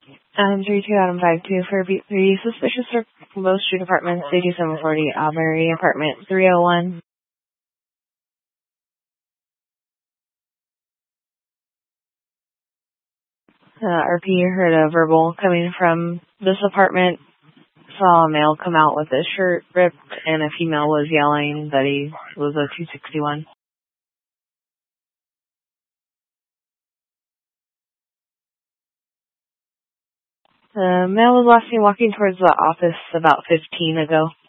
32 Adam 52 for B3, suspicious for both street apartments, 8740 Albury, apartment 301. RP heard a verbal coming from this apartment, saw a male come out with his shirt ripped, and a female was yelling that he was a 261. The male was last seen walking towards the office about 15 ago.